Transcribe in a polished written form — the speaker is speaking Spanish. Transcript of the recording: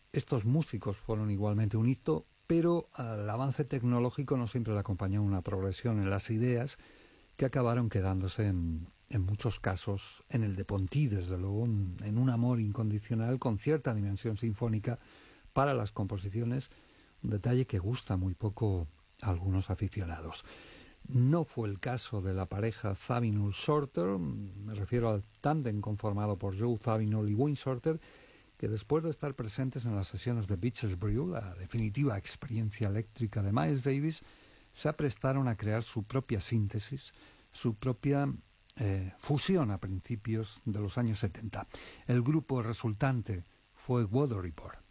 Estos músicos fueron igualmente un hito, pero al avance tecnológico no siempre le acompañó una progresión en las ideas que acabaron quedándose en muchos casos en el de Ponty, desde luego, en un amor incondicional con cierta dimensión sinfónica para las composiciones, un detalle que gusta muy poco a algunos aficionados. No fue el caso de la pareja Zawinul-Shorter, me refiero al tándem conformado por Joe Zawinul y Wayne Shorter, que después de estar presentes en las sesiones de Beaches Brew, la definitiva experiencia eléctrica de Miles Davis, se aprestaron a crear su propia síntesis, su propia fusión a principios de los años 70. El grupo resultante fue Weather Report.